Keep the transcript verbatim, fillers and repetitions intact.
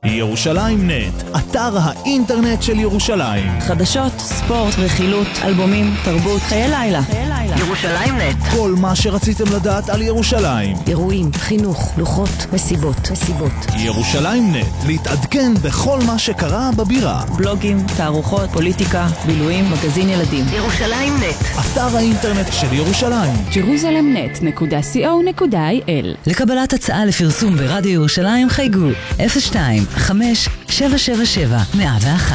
ירושלים נט, אתר האינטרנט של ירושלים. חדשות, ספורט, רכילות, אלבומים, תרבות, חיי לילה. ירושלים נט. כל מה שרציתם לדעת על ירושלים. אירועים, חינוך, לוחות, מסיבות, מסיבות. ירושלים נט, להתעדכן בכל מה שקרה בבירה. בלוגים, תערוכות, פוליטיקה, בילויים, מגזין ילדים. ירושלים נט. אתר האינטרנט של ירושלים. ג'רוזלם נט נקודה סי או נקודה איי אל. לקבלת הצעה לפרסום ברדיו ירושלים חייגו אפס שתיים חמש שבע שבע שבע מאה ואחת.